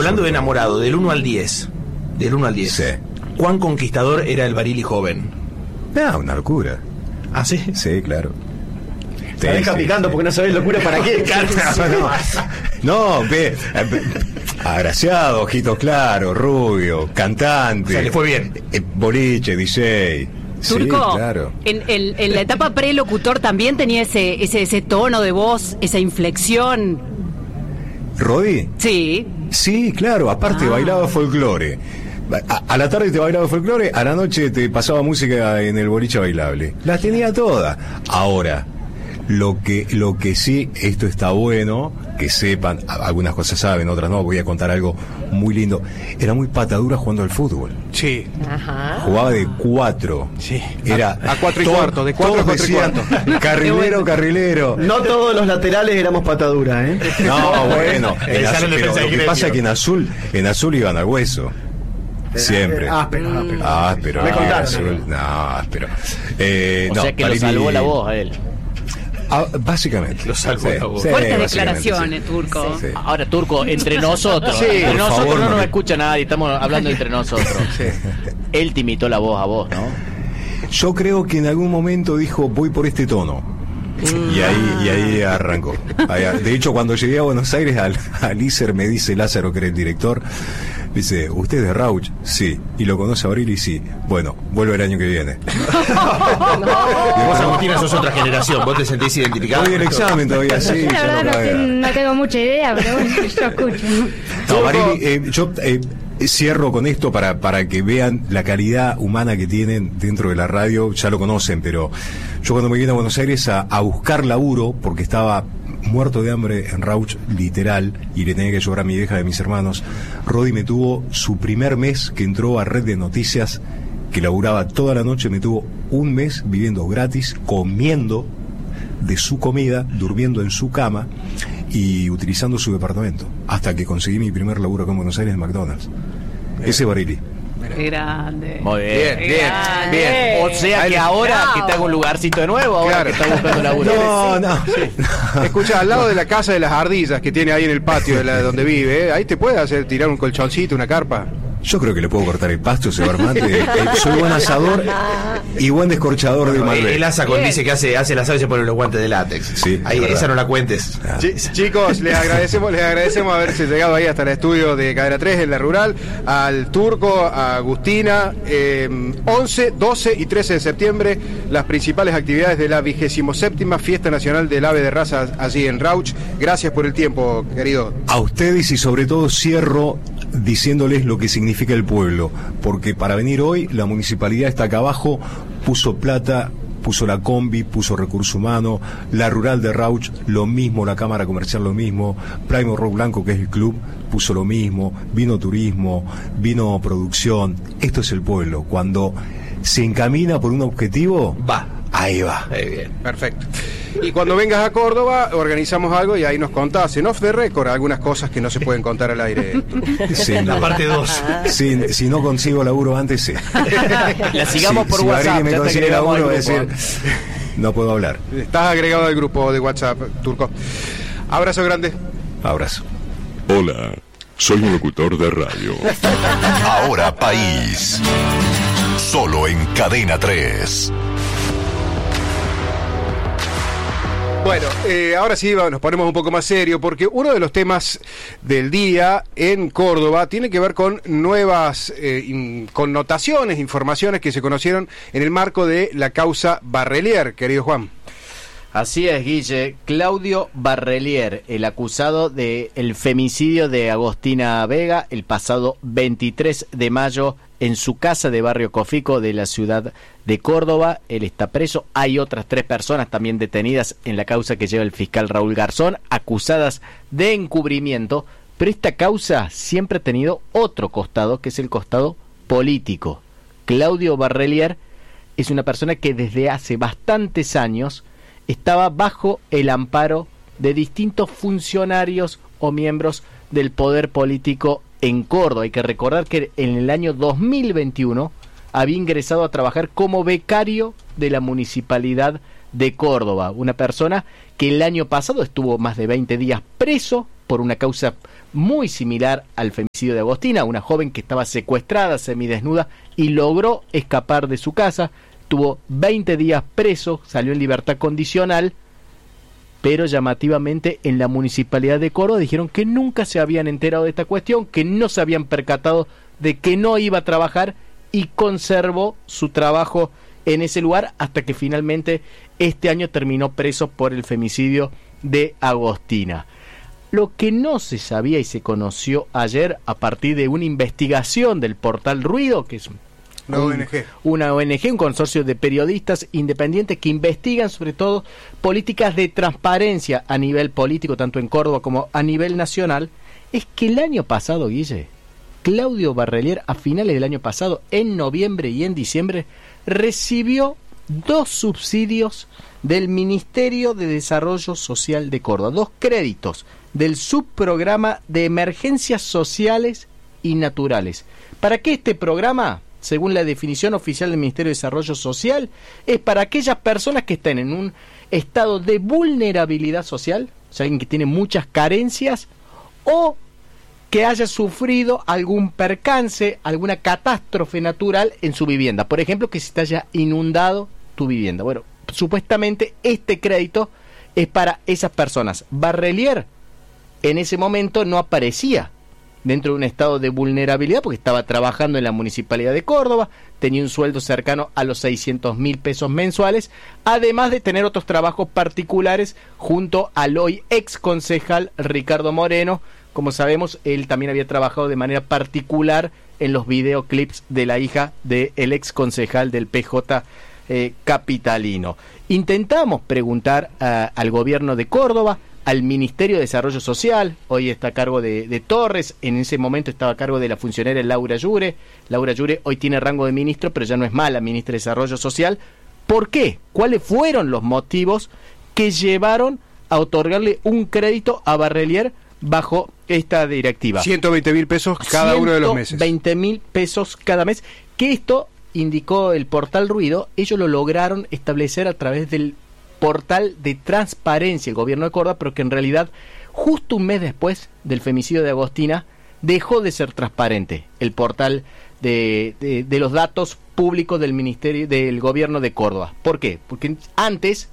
hablando de enamorado, del 1 al 10. Del 1 al 10. Sí. ¿Cuán conquistador era el Barili joven? Una locura. ¿Ah, sí? Sí, claro. Te deja picando porque no sabés locura para qué. No, ve. Agraciado, ojito claro, rubio, cantante. O sea, le fue bien. Boliche, DJ. Turco, Sí, claro. en la etapa prelocutor también tenía ese tono de voz, esa inflexión. ¿Rodi? Sí. Sí, claro, aparte bailaba folclore. A la tarde te bailaba folclore, a la noche te pasaba música en el boliche bailable. Las tenía todas. Ahora, lo que sí, esto está bueno, que sepan, algunas cosas saben, otras no, voy a contar algo muy lindo. Era muy patadura jugando al fútbol. Sí. Ajá. Jugaba de 4. Sí. Era A 4 y cuarto, de 4 a 4 y cuarto. Carrilero. No todos los laterales éramos patadura, ¿eh? No, bueno, pero lo que pasa es que en azul iban al hueso. Siempre. Áspero. Me contaron. Áspero. O sea que lo salvó la voz a él. Básicamente. Lo salvó la voz. Fuertes básicamente, declaraciones, Turco. Sí. Ahora, Turco, entre nosotros. Sí, entre por nosotros favor, no no nos me- escucha nadie, estamos hablando entre nosotros. Él te imitó la voz a vos, ¿no? Yo creo que en algún momento dijo, voy por este tono. Y ahí arrancó. De hecho, cuando llegué a Buenos Aires, al ISER me dice Lázaro, que era el director, dice, ¿usted es de Rauch? Sí. ¿Y lo conoce a Barili? Sí. Bueno, vuelve el año que viene. Vos, Agustina, sos otra generación. ¿Vos te sentís identificado? Voy el examen todavía, sí. La ya verdad no cabe. no tengo mucha idea, pero bueno, yo escucho. No, Barili, yo cierro con esto para que vean la calidad humana que tienen dentro de la radio. Ya lo conocen, pero yo cuando me vine a Buenos Aires a buscar laburo, porque estaba muerto de hambre en Rauch, literal, y le tenía que llevar a mi vieja y a mis hermanos, Rodi me tuvo su primer mes que entró a Red de Noticias, que laburaba toda la noche, me tuvo un mes viviendo gratis, comiendo de su comida, durmiendo en su cama y utilizando su departamento, hasta que conseguí mi primer laburo acá en Buenos Aires en McDonald's. Ese Barili. Qué grande. Muy bien, Grande. bien. O sea que ahora que te hago un lugarcito de nuevo, ahora Claro. que estás buscando laburo. No. Escucha, al lado de la casa de las ardillas que tiene ahí en el patio de donde vive, ahí te puede hacer tirar un colchoncito, una carpa. Yo creo que le puedo cortar el pasto, ese barmante. Soy buen asador y buen descorchador de Malbec. El asa con dice que hace el asado y se pone los guantes de látex. Sí, Ahí, es verdad. esa no la cuentes. Chicos, les agradecemos haberse llegado ahí hasta el estudio de Cadena 3 en la Rural, al Turco, a Agustina. 11, 12 y 13 de septiembre, las principales actividades de la 27ª Fiesta Nacional del Ave de Raza allí en Rauch. Gracias por el tiempo, querido. A ustedes, y sobre todo cierro diciéndoles lo que significa el pueblo, porque para venir hoy la municipalidad está acá abajo, puso plata, puso la combi, puso recurso humano, la rural de Rauch lo mismo, la cámara comercial lo mismo, Primo Rock Blanco, que es el club, puso lo mismo, vino turismo, vino producción. Esto es el pueblo, cuando se encamina por un objetivo, Va. ahí va. Bien. Perfecto. Y cuando vengas a Córdoba, organizamos algo y ahí nos contás en off the record algunas cosas que no se pueden contar al aire. Sí, La no. parte 2. Si no consigo laburo antes, sí. La sigamos por si WhatsApp. Barili me ya te consigue agregamos laburo, al voy a grupo. decir, no puedo hablar. Estás agregado al grupo de WhatsApp, Turco. Abrazo grande. Abrazo. Hola, soy un locutor de radio. Ahora País. Solo en Cadena 3. Bueno, ahora sí nos ponemos un poco más serio porque uno de los temas del día en Córdoba tiene que ver con nuevas connotaciones, informaciones que se conocieron en el marco de la causa Barrelier, querido Juan. Así es, Guille. Claudio Barrelier, el acusado del femicidio de Agostina Vega el pasado 23 de mayo en su casa de Barrio Cofico de la ciudad de Córdoba. Él está preso. Hay otras 3 personas también detenidas en la causa que lleva el fiscal Raúl Garzón, acusadas de encubrimiento. Pero esta causa siempre ha tenido otro costado, que es el costado político. Claudio Barrelier es una persona que desde hace bastantes años estaba bajo el amparo de distintos funcionarios o miembros del poder político en Córdoba. Hay que recordar que en el año 2021 había ingresado a trabajar como becario de la Municipalidad de Córdoba, una persona que el año pasado estuvo más de 20 días preso por una causa muy similar al femicidio de Agostina, una joven que estaba secuestrada, semidesnuda, y logró escapar de su casa. Tuvo 20 días preso, salió en libertad condicional, pero llamativamente en la Municipalidad de Córdoba dijeron que nunca se habían enterado de esta cuestión, que no se habían percatado de que no iba a trabajar, y conservó su trabajo en ese lugar hasta que finalmente este año terminó preso por el femicidio de Agostina. Lo que no se sabía y se conoció ayer a partir de una investigación del portal Ruido, que es una ONG, un consorcio de periodistas independientes que investigan sobre todo políticas de transparencia a nivel político, tanto en Córdoba como a nivel nacional, es que el año pasado, Guille, Claudio Barrelier, a finales del año pasado, en noviembre y en diciembre, recibió 2 subsidios del Ministerio de Desarrollo Social de Córdoba, 2 créditos del subprograma de emergencias sociales y naturales. ¿Para qué este programa? Según la definición oficial del Ministerio de Desarrollo Social, es para aquellas personas que estén en un estado de vulnerabilidad social, o sea, alguien que tiene muchas carencias, o que haya sufrido algún percance, alguna catástrofe natural en su vivienda. Por ejemplo, que se te haya inundado tu vivienda. Bueno, supuestamente este crédito es para esas personas. Barrelier en ese momento no aparecía dentro de un estado de vulnerabilidad porque estaba trabajando en la Municipalidad de Córdoba, tenía un sueldo cercano a los 600.000 pesos mensuales, además de tener otros trabajos particulares junto al hoy ex concejal Ricardo Moreno. Como sabemos, él también había trabajado de manera particular en los videoclips de la hija del ex concejal del PJ capitalino. Intentamos preguntar al gobierno de Córdoba, al Ministerio de Desarrollo Social, hoy está a cargo de Torres, en ese momento estaba a cargo de la funcionaria Laura Llure. Laura Llure hoy tiene rango de ministro, pero ya no es más la ministra de Desarrollo Social. ¿Por qué? ¿Cuáles fueron los motivos que llevaron a otorgarle un crédito a Barrelier bajo esta directiva? 120.000 pesos cada uno de los meses. 120.000 pesos cada mes, que esto, indicó el portal Ruido, ellos lo lograron establecer a través del portal de transparencia, el gobierno de Córdoba, pero que en realidad justo un mes después del femicidio de Agostina dejó de ser transparente el portal de los datos públicos del ministerio del gobierno de Córdoba. ¿Por qué? Porque antes,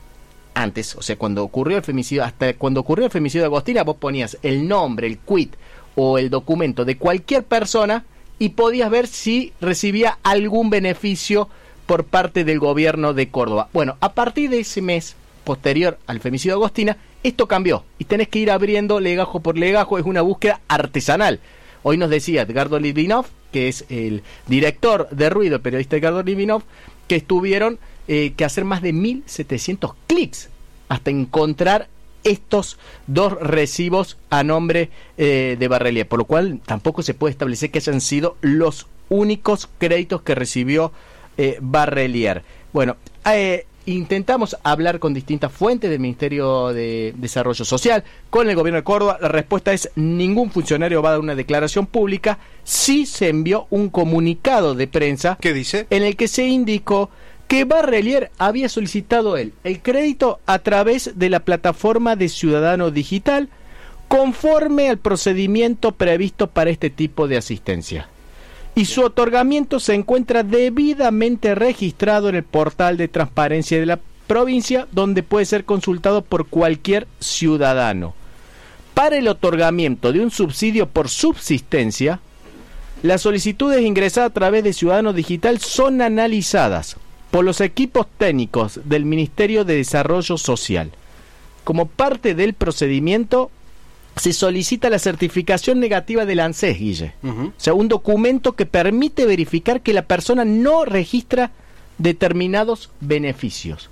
o sea, cuando ocurrió el femicidio, hasta cuando ocurrió el femicidio de Agostina, vos ponías el nombre, el quit o el documento de cualquier persona y podías ver si recibía algún beneficio por parte del gobierno de Córdoba. Bueno, a partir de ese mes posterior al femicidio de Agostina, esto cambió y tenés que ir abriendo legajo por legajo, es una búsqueda artesanal. Hoy nos decía Edgardo Litvinov, que es el director de Ruido, el periodista Edgardo Litvinov, que tuvieron que hacer más de 1.700 clics hasta encontrar estos 2 recibos a nombre de Barrelier, por lo cual tampoco se puede establecer que hayan sido los únicos créditos que recibió Barrelier. Bueno, intentamos hablar con distintas fuentes del Ministerio de Desarrollo Social, con el gobierno de Córdoba. La respuesta es: ningún funcionario va a dar una declaración pública. Sí se envió un comunicado de prensa. ¿Qué dice? En el que se indicó que Barrelier había solicitado el crédito a través de la plataforma de Ciudadano Digital, conforme al procedimiento previsto para este tipo de asistencia. Y su otorgamiento se encuentra debidamente registrado en el portal de transparencia de la provincia, donde puede ser consultado por cualquier ciudadano. Para el otorgamiento de un subsidio por subsistencia, las solicitudes ingresadas a través de Ciudadano Digital son analizadas por los equipos técnicos del Ministerio de Desarrollo Social. Como parte del procedimiento, se solicita la certificación negativa del ANSES, Guille. O sea, un documento que permite verificar que la persona no registra determinados beneficios.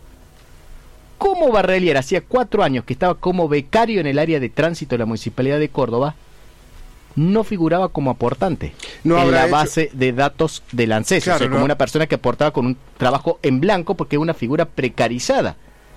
Como Barrelier hacía 4 años que estaba como becario en el área de tránsito de la Municipalidad de Córdoba, no figuraba como aportante en la base de datos del ANSES. Claro, o sea, como una persona que aportaba con un trabajo en blanco, porque es una figura precarizada.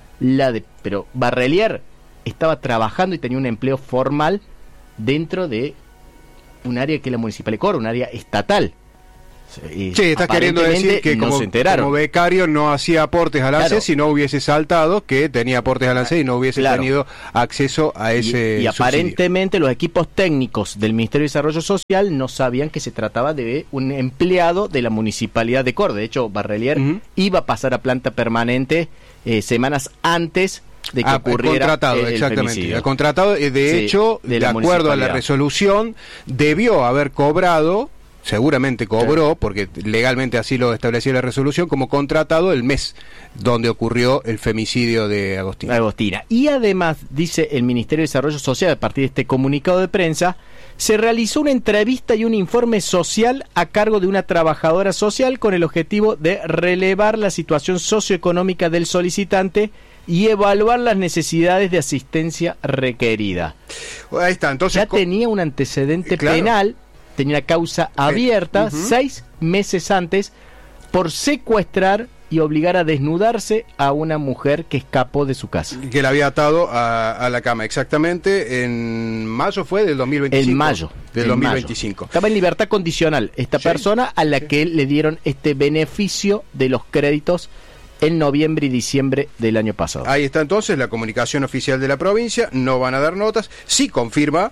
Pero Barrelier estaba trabajando y tenía un empleo formal dentro de un área que es la Municipalidad de Córdoba, un área estatal. Y Sí, estás queriendo decir que no como, se enteraron. como becario no hacía aportes al ANSES, Claro. si no hubiese saltado que tenía aportes al ANSES y no hubiese Claro. tenido acceso a ese Y subsidio. aparentemente los equipos técnicos del Ministerio de Desarrollo Social no sabían que se trataba de un empleado de la Municipalidad de Córdoba. De hecho, Barrelier iba a pasar a planta permanente semanas antes de que ocurriera contratado, el exactamente. femicidio. El contratado, de Sí, hecho, de de la acuerdo a la municipalidad. resolución, debió haber cobrado, seguramente cobró, porque legalmente así lo establecía la resolución, como contratado el mes donde ocurrió el femicidio de Agostina. Y además, dice el Ministerio de Desarrollo Social, a partir de este comunicado de prensa, se realizó una entrevista y un informe social a cargo de una trabajadora social con el objetivo de relevar la situación socioeconómica del solicitante y evaluar las necesidades de asistencia requerida. Ahí está, entonces... Ya tenía un antecedente Claro. penal, tenía causa abierta 6 meses antes por secuestrar y obligar a desnudarse a una mujer que escapó de su casa. Que la había atado a la cama, exactamente, en mayo fue del 2025. En mayo. Del en 2025. mayo. Estaba en libertad condicional esta persona a la que le dieron este beneficio de los créditos en noviembre y diciembre del año pasado. Ahí está entonces la comunicación oficial de la provincia, no van a dar notas, sí confirma,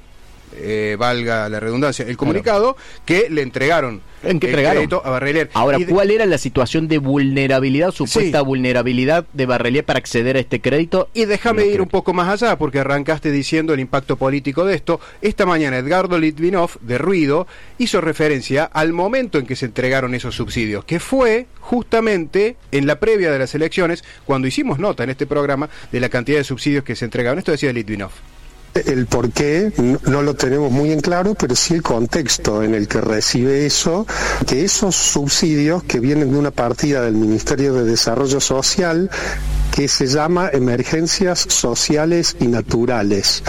valga la redundancia, el comunicado, que le entregaron ¿En qué el entregaron? crédito a Barrelier. Ahora, ¿cuál era la situación de vulnerabilidad, supuesta Sí. vulnerabilidad de Barrelier para acceder a este crédito? Y déjame ir un poco más allá, porque arrancaste diciendo el impacto político de esto. Esta mañana Edgardo Litvinov, de Ruido, hizo referencia al momento en que se entregaron esos subsidios, que fue justamente en la previa de las elecciones, cuando hicimos nota en este programa de la cantidad de subsidios que se entregaban. Esto decía Litvinov. El por qué no lo tenemos muy en claro, pero sí el contexto en el que recibe eso, que esos subsidios que vienen de una partida del Ministerio de Desarrollo Social que se llama Emergencias Sociales y Naturales.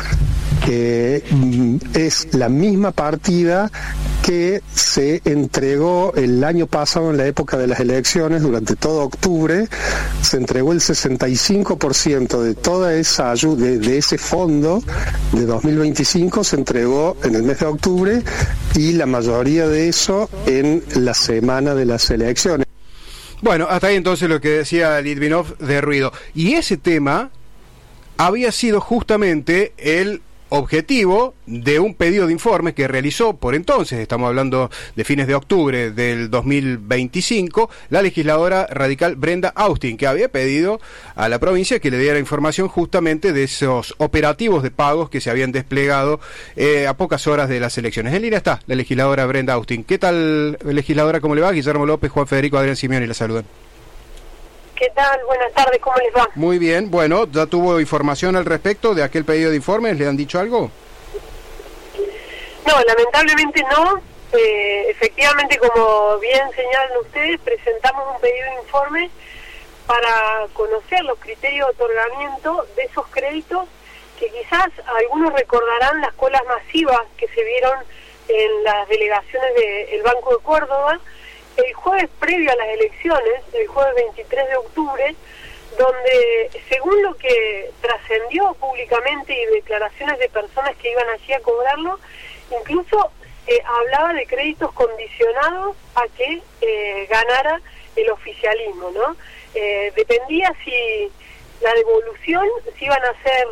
Es la misma partida que se entregó el año pasado en la época de las elecciones, durante todo octubre, se entregó el 65% de toda esa ayuda, de ese fondo de 2025 se entregó en el mes de octubre y la mayoría de eso en la semana de las elecciones. Bueno, hasta ahí entonces lo que decía Litvinov de Ruido. Y ese tema había sido justamente el objetivo de un pedido de informe que realizó por entonces, estamos hablando de fines de octubre del 2025, la legisladora radical Brenda Austin, que había pedido a la provincia que le diera información justamente de esos operativos de pagos que se habían desplegado a pocas horas de las elecciones. En línea está la legisladora Brenda Austin. ¿Qué tal, legisladora? ¿Cómo le va? Guillermo López, Juan Federico, Adrián Simeoni, la saludan. ¿Qué tal? Buenas tardes, ¿cómo les va? Muy bien, bueno, ¿ya tuvo información al respecto de aquel pedido de informes? ¿Le han dicho algo? No, lamentablemente no. Efectivamente, como bien señalan ustedes, presentamos un pedido de informe para conocer los criterios de otorgamiento de esos créditos que quizás algunos recordarán las colas masivas que se vieron en las delegaciones del Banco de Córdoba el jueves previo a las elecciones, el jueves 23 de octubre, donde según lo que trascendió públicamente y declaraciones de personas que iban allí a cobrarlo, incluso hablaba de créditos condicionados a que ganara el oficialismo, ¿no? Dependía si la devolución, si iban a ser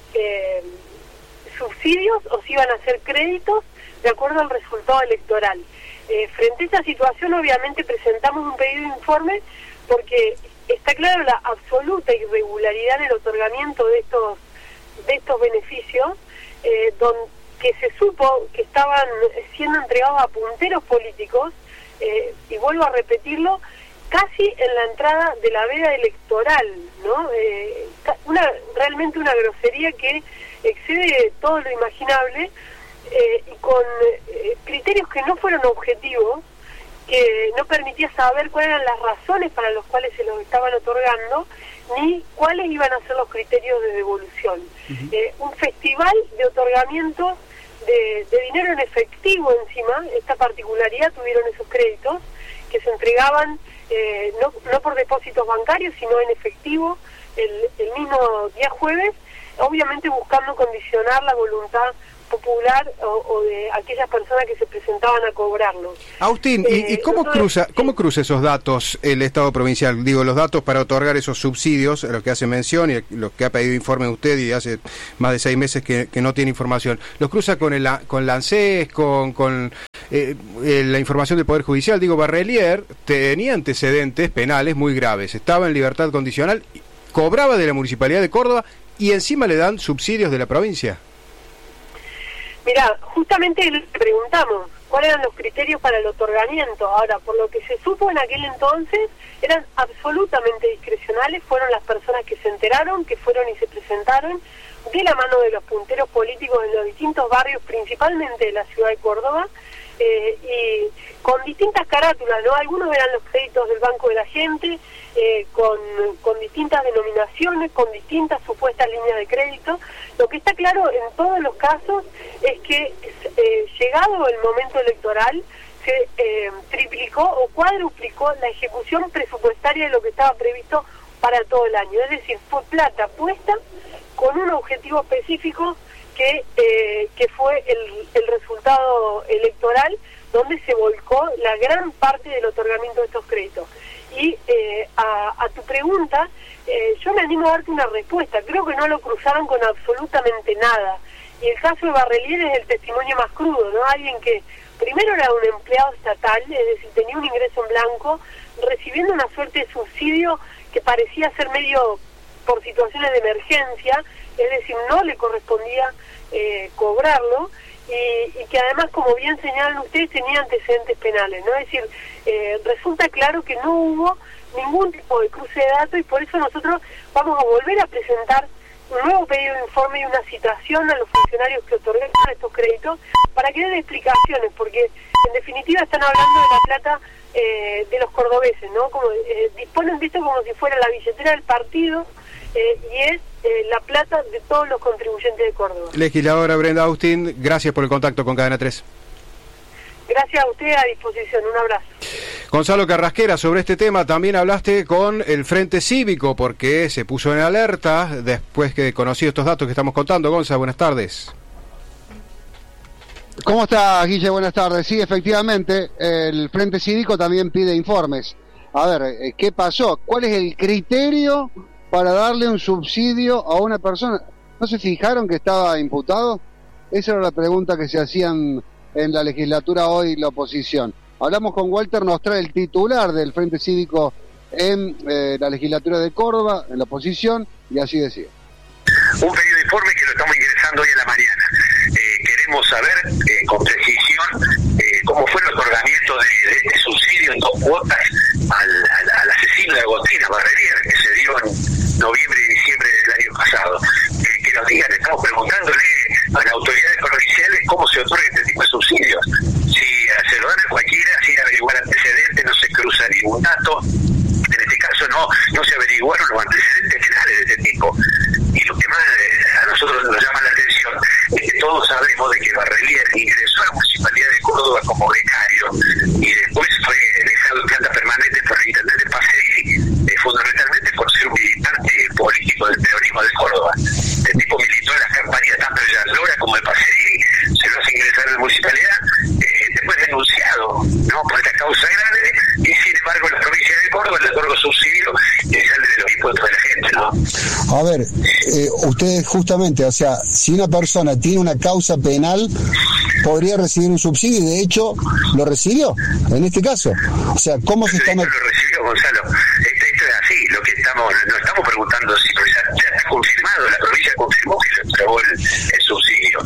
subsidios o si iban a ser créditos de acuerdo al resultado electoral. Frente a esa situación, obviamente presentamos un pedido de informe porque está claro la absoluta irregularidad en el otorgamiento de estos beneficios, que se supo que estaban siendo entregados a punteros políticos, y vuelvo a repetirlo, casi en la entrada de la veda electoral, ¿no? Realmente una grosería que excede todo lo imaginable, y con criterios que no fueron objetivos, que no permitía saber cuáles eran las razones para las cuales se los estaban otorgando, ni cuáles iban a ser los criterios de devolución. Un festival de otorgamiento de dinero en efectivo encima. Esta particularidad tuvieron esos créditos, que se entregaban no por depósitos bancarios, sino en efectivo el mismo día jueves, obviamente buscando condicionar la voluntad popular o de aquellas personas que se presentaban a cobrarlo. Agustín, ¿y cómo cruza esos datos el Estado provincial? Digo, los datos para otorgar esos subsidios, a los que hace mención y los que ha pedido informe usted y hace más de 6 meses que no tiene información. ¿Los cruza con la ANSES, con la información del Poder Judicial? Digo, Barrelier tenía antecedentes penales muy graves, estaba en libertad condicional, cobraba de la Municipalidad de Córdoba y encima le dan subsidios de la provincia. Mirá, justamente le preguntamos cuáles eran los criterios para el otorgamiento. Ahora, por lo que se supo en aquel entonces, eran absolutamente discrecionales, fueron las personas que se enteraron, que fueron y se presentaron de la mano de los punteros políticos en los distintos barrios, principalmente de la ciudad de Córdoba, y con distintas carátulas, ¿no? Algunos eran los créditos del Banco de la Gente, con distintas denominaciones, con distintas supuestas líneas de crédito. Lo que está claro en todos los casos es que llegado el momento electoral se triplicó o cuadruplicó la ejecución presupuestaria de lo que estaba previsto para todo el año. Es decir, fue plata puesta con un objetivo específico que fue el resultado electoral, donde se volcó la gran parte del otorgamiento de estos créditos. Y a tu pregunta, yo me animo a darte una respuesta. Creo que no lo cruzaron con absolutamente nada. Y el caso de Barrelier es el testimonio más crudo, ¿no? Alguien que primero era un empleado estatal, es decir, tenía un ingreso en blanco, recibiendo una suerte de subsidio que parecía ser medio por situaciones de emergencia, es decir, no le correspondía cobrarlo, y que además, como bien señalan ustedes, tenía antecedentes penales, ¿no? Es decir, resulta claro que no hubo ningún tipo de cruce de datos, y por eso nosotros vamos a volver a presentar un nuevo pedido de informe y una citación a los funcionarios que otorgaron estos créditos para que den explicaciones, porque en definitiva están hablando de la plata de los cordobeses, ¿no? Como disponen de esto como si fuera la billetera del partido, y es la plata de todos los contribuyentes de Córdoba. Legisladora Brenda Agustín, gracias por el contacto con Cadena 3. Gracias a usted, a disposición, un abrazo. Gonzalo Carrasquera, sobre este tema también hablaste con el Frente Cívico, porque se puso en alerta después que conocí estos datos que estamos contando. Gonzalo, buenas tardes. ¿Cómo está, Guille? Buenas tardes. Sí, efectivamente, el Frente Cívico también pide informes. A ver, ¿qué pasó? ¿Cuál es el criterio para darle un subsidio a una persona? ¿No se fijaron que estaba imputado? Esa era la pregunta que se hacían en la legislatura hoy la oposición. Hablamos con Walter Nostra, el titular del Frente Cívico en la legislatura de Córdoba, en la oposición, y así decía. Un pedido de informe que lo estamos ingresando hoy en la mañana. Queremos saber con precisión cómo fue el otorgamiento de este subsidio en 2 cuotas al asesino de Agostina, Barrelier, que se dio en noviembre y diciembre del año pasado. Que nos digan, estamos preguntándole a las autoridades provinciales cómo se otorga este tipo de subsidios. Si se lo dan a cualquiera, sin averiguar antecedentes, no se cruza ningún dato. En este caso no se averiguaron los antecedentes penales de este tipo. Y lo que más a nosotros nos llama la atención es que todos sabemos de que Barrelier ingresó a la Municipalidad de Córdoba como becario y después fue dejado en planta permanente por el intendente Pacerini, fundamentalmente por ser un militante político del peronismo de Córdoba. El tipo militó en las campañas tanto de Yandora como de Pacerini, se lo hace ingresar a la municipalidad, después denunciado, ¿no?, por esta causa grave, y sin embargo la provincia de Córdoba le otorga subsidio que sale de los impuestos de la gente, ¿no? A ver, ustedes justamente, o sea, si una persona tiene una causa penal, podría recibir un subsidio, y de hecho lo recibió, en este caso. O sea, ¿cómo se está...? Lo recibió, Gonzalo. Esto es así, lo que no estamos preguntando si ya está confirmado, la provincia confirmó que se entregó el subsidio.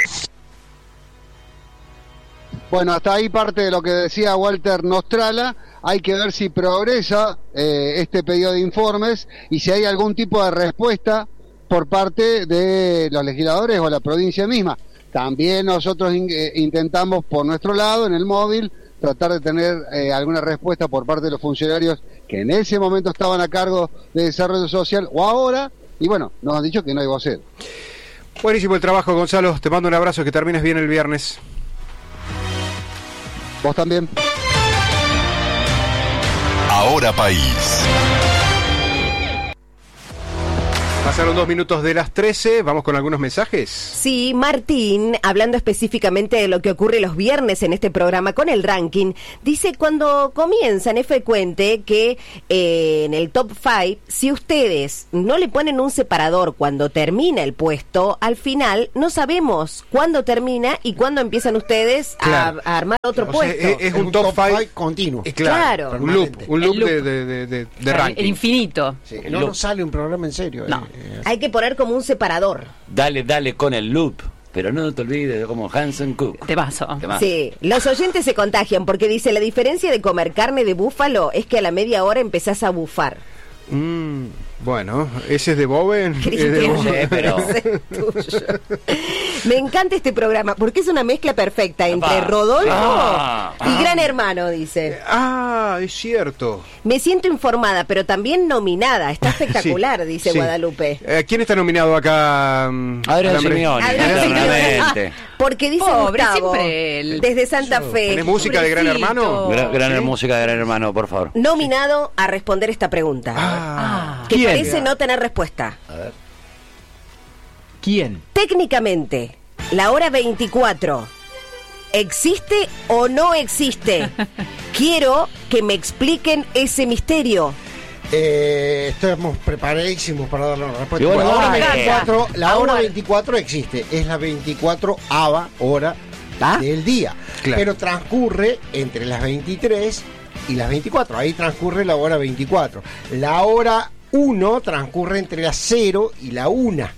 Bueno, hasta ahí parte de lo que decía Walter Nostrala. Hay que ver si progresa este pedido de informes y si hay algún tipo de respuesta por parte de los legisladores o la provincia misma. También nosotros intentamos por nuestro lado, en el móvil, tratar de tener alguna respuesta por parte de los funcionarios que en ese momento estaban a cargo de desarrollo social o ahora, y bueno, nos han dicho que no hay vocero. Buenísimo el trabajo, Gonzalo. Te mando un abrazo, que termines bien el viernes. Vos también. Ahora País. Pasaron 2 minutos de las 13, vamos con algunos mensajes. Sí, Martín, hablando específicamente de lo que ocurre los viernes en este programa con el ranking, dice cuando comienzan es frecuente que en el top 5, si ustedes no le ponen un separador cuando termina el puesto, al final no sabemos cuándo termina y cuándo empiezan ustedes a armar otro puesto. Es un top 5 continuo. Claro. Un loop de ranking. El infinito. Sí, no nos sale un programa en serio. No. Hay que poner como un separador. Dale con el loop, pero no te olvides de como Hansen Cook. Te paso. Sí, los oyentes se contagian porque dice, la diferencia de comer carne de búfalo es que a la media hora empezás a bufar. Bueno, ese es de Bowen. Pero... Me encanta este programa porque es una mezcla perfecta entre Rodolfo y Gran Hermano, dice. Es cierto. Me siento informada, pero también nominada. Está espectacular, dice Guadalupe. ¿Quién está nominado acá? Adrián Simeone. Porque dice Pobre, Gustavo, siempre él. desde Santa Fe. ¿Tenés música de Gran Hermano? Gran música de Gran Hermano, por favor. Nominado a responder esta pregunta. Que ¿Quién? parece no tener respuesta. A ver. ¿Quién? Técnicamente, la hora 24, ¿existe o no existe? Quiero que me expliquen ese misterio. Estamos preparadísimos para darle una respuesta. Bueno, la hora 24 existe, es la 24ª hora del día, pero transcurre entre las 23 y las 24, ahí transcurre la hora 24. La hora 1 transcurre entre las 0 y la 1.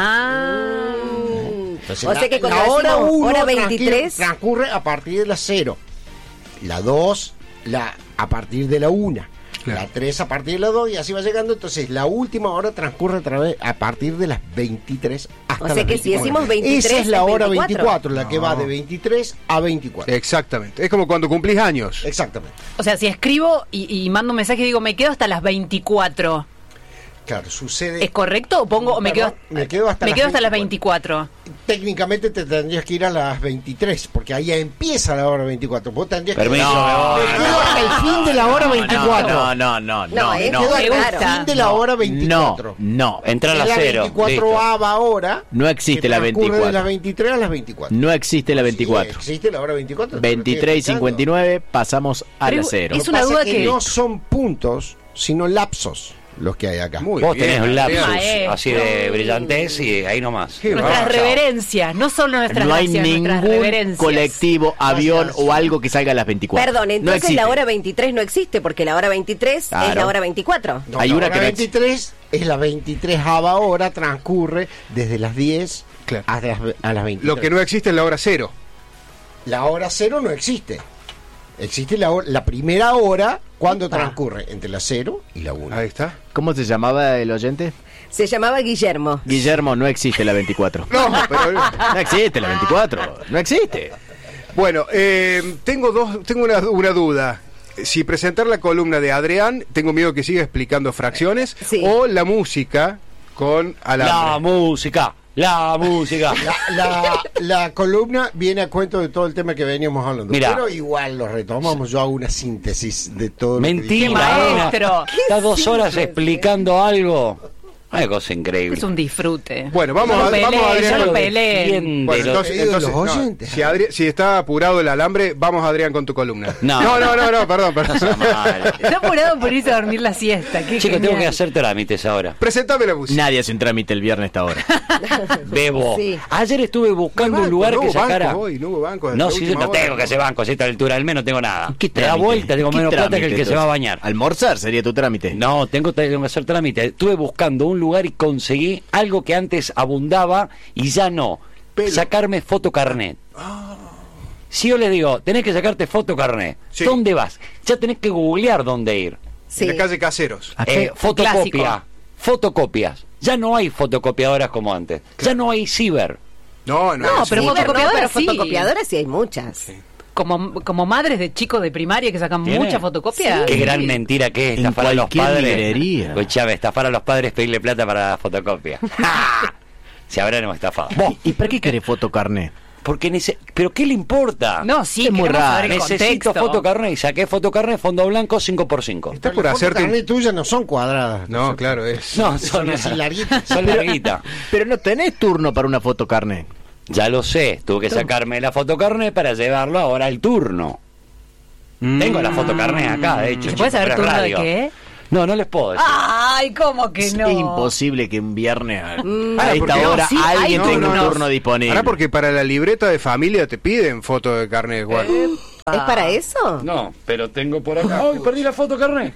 Entonces, o sea que cuando la hora 1 hora 23 transcurre a partir de las 0. La 2 a partir de la 1. La 3 a partir de las 2 y así va llegando. Entonces la última hora transcurre a partir de las 23 hasta las 24. O sea que si decimos 23 esa es la hora 24, la que va de 23 a 24. Exactamente, es como cuando cumplís años. Exactamente. O sea, si escribo y mando un mensaje y digo, me quedo hasta las 24. Claro, sucede. ¿Es correcto o pongo o me quedo hasta las 24? Técnicamente te tendrías que ir a las 23, porque ahí empieza la hora 24. Vos tendrías que ir hasta el fin de la hora 24. No. Me quedo hasta el fin de la hora 24. No. Entra a las 0. 24ª hora. No existe la 24. De las 23 a las 24. No existe la 24. Sí, existe la hora 24. 23 y 59 pasamos a la 0. Es una duda que no son puntos, sino lapsos los que hay acá. Vos tenés un lapsus así de brillantez y ahí nomás. Nuestras reverencias, no solo nuestras no hay gracias, nuestras ningún reverencias. colectivo, avión o algo que salga a las 24. Perdón, entonces la hora 23 no existe porque la hora 23 es la hora 24. No, hay una que 23 es la 23ª hora, transcurre desde las 10 a las 23. Lo que no existe es la hora 0. La hora 0 no existe. Existe la primera hora cuando transcurre entre la 0 y la 1. Ahí está. ¿Cómo se llamaba el oyente? Se llamaba Guillermo. Guillermo, no existe la 24. No existe la 24. No existe. Bueno, tengo una duda. Si presentar la columna de Adrián, tengo miedo que siga explicando fracciones, o la música con alambre. La música. La columna viene a cuento de todo el tema que veníamos hablando. Mirá. Pero igual lo retomamos. Yo hago una síntesis de todo. Mentira. Maestro. Está 2 horas explicando algo. Una cosa increíble. Es un disfrute. Bueno, vamos a Adrián. Bueno, entonces si está apurado el alambre, vamos Adrián con tu columna. No, perdón. Está apurado por irse a dormir la siesta. Chicos, tengo que hacer trámites ahora. Presentame la música. Nadie hace un trámite el viernes hasta ahora. Bebo. Sí. Ayer estuve buscando un lugar que sacara. No hubo banco. No, si yo no tengo que hacer banco a esta altura del mes, no tengo nada. Te da vuelta, tengo menos plata que el que se va a bañar. ¿Almorzar sería tu trámite? No, tengo que hacer trámite. Estuve buscando un lugar y conseguí algo que antes abundaba y ya no. Sacarme fotocarnet. Si yo le digo, tenés que sacarte fotocarnet, ¿dónde vas? Ya tenés que googlear dónde ir. En la calle Caseros. Fotocopias. Ya no hay fotocopiadoras como antes. Ya no hay ciber. No, pero fotocopiadoras sí hay muchas. Sí. Como madres de chicos de primaria que sacan muchas fotocopias. Sí. Qué gran mentira que es estafar a los padres. Chávez, estafar a los padres, pedirle plata para la fotocopia. Se habrán estafado. ¿Y para qué querés fotocarnet? Porque ¿pero qué le importa? No, sí, es muy raro. Necesito fotocarnet y saqué fotocarnet, fondo blanco 5x5. Está por hacerte Las tuyas no son cuadradas. No, claro, es. No, son así larguitas. Son larguitas. Pero no tenés turno para una fotocarnet. Ya lo sé, tuve que sacarme la fotocarnet para llevarlo ahora al turno. Tengo la fotocarnet acá, de hecho. ¿Se puede saber turno de qué? No les puedo decir. Ay, ¿cómo que no? Es imposible que un viernes a Porque esta hora sí, alguien hay tenga un turnos. turno disponible. Ahora porque para la libreta de familia te piden foto de carnet, Juan. ¿Es para eso? No, pero tengo por acá. ¡Ay, perdí la fotocarnet!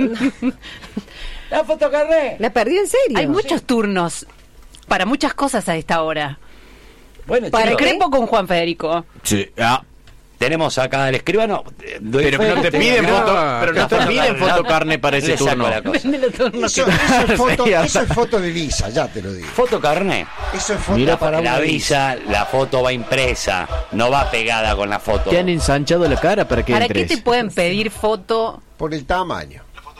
¡La fotocarnet! ¿La perdí en serio? Hay muchos turnos para muchas cosas a esta hora. Bueno, Para chicos, crepo con Juan Federico. Sí. tenemos acá al escribano. Pero no te piden fotocarnet para ese turno. Eso es foto de visa, ya te lo digo. Fotocarnet. Eso es foto Mira, para la una visa, la foto va impresa, no va pegada con la foto. ¿Te han ensanchado la cara para que ¿Para entres? qué te pueden pedir foto? Por el tamaño.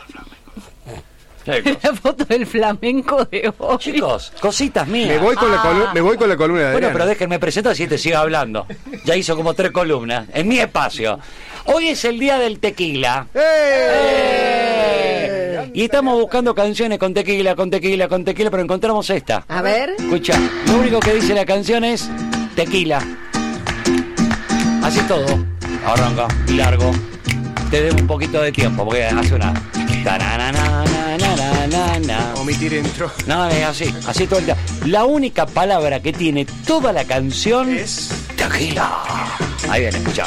La foto del flamenco de hoy. Chicos, cositas mías. Me voy con la columna de Bueno, Adriana. pero déjenme presentar si te sigo hablando. Ya hizo como 3 columnas en mi espacio. Hoy es el día del tequila. Y estamos buscando canciones con tequila, pero encontramos esta. A ver. Escucha, lo único que dice la canción es tequila. Así es todo. Arranca, largo. Te debo un poquito de tiempo porque hace una... Omitir intro. No, es así todo el día. La única palabra que tiene toda la canción es tequila. Ahí viene, escucha.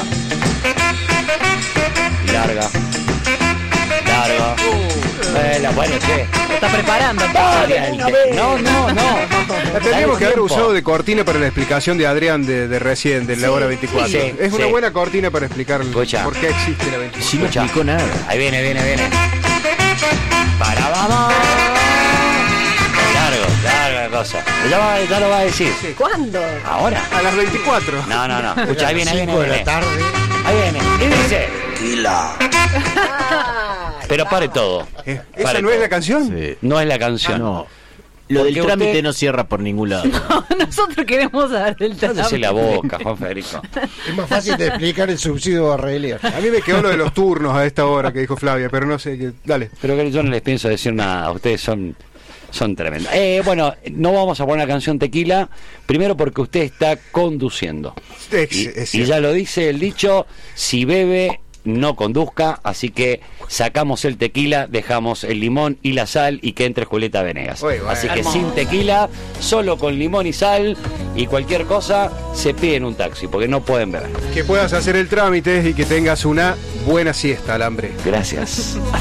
Larga. Bueno, che. Lo está preparando. No. La tendríamos que haber usado de cortina para la explicación de Adrián de recién, de la hora 24. Sí, es una sí. buena cortina para explicar Escucha. por qué existe la 24. Si no explicó nada. Ahí viene. Para, vamos. Larga cosa. Ya lo va a decir. ¿Cuándo? ¿Ahora? A las 24. No. Escucha, ahí viene. 5 de la tarde. Ahí viene. Y dice. Pero pare todo. ¿Esa Pare no es todo. la canción? Sí. No es la canción. No. Lo del Porque trámite usted- no cierra por ningún lado. Nosotros queremos saber del Cállese trámite. la boca, Juan Federico. Es más fácil de explicar el subsidio barrelier. A mí me quedó lo de los turnos a esta hora que dijo Flavia, pero no sé. Dale. Pero que yo no les pienso decir nada. Ustedes son tremendos. Bueno, no vamos a poner la canción tequila. Primero porque usted está conduciendo. Y ya lo dice el dicho, si bebe, no conduzca. Así que sacamos el tequila, dejamos el limón y la sal y que entre Julieta Venegas. Uy, bueno. Así que Hermoso. sin tequila, solo con limón y sal y cualquier cosa, se piden un taxi porque no pueden beber. Que puedas hacer el trámite y que tengas una buena siesta al hambre. Gracias.